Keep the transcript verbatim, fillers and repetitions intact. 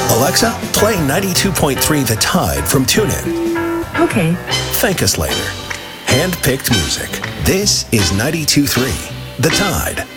Alexa, play ninety-two point three The Tide from TuneIn. Okay. Thank us later. Hand-picked music. This is ninety-two point three The Tide.